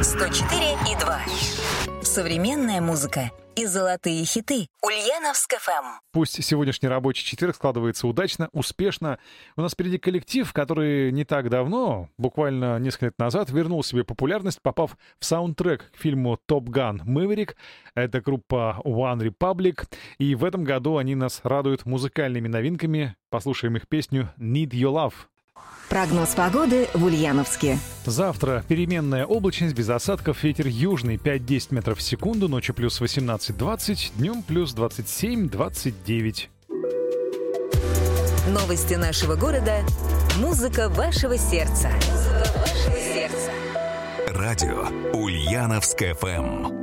104,2. Современная музыка и золотые хиты. Ульяновск ФМ. Пусть сегодняшний рабочий четверг складывается удачно, успешно. У нас впереди коллектив, который не так давно, буквально несколько лет назад, вернул себе популярность, попав в саундтрек к фильму «Топ Ган Мэверик». Это группа One Republic. И в этом году они нас радуют музыкальными новинками. Послушаем их песню «Need Your Love». Прогноз погоды в Ульяновске. Завтра переменная облачность, без осадков, ветер южный 5-10 метров в секунду, ночью плюс 18-20, днем плюс 27-29. Новости нашего города. Музыка вашего сердца. Радио Ульяновск ФМ.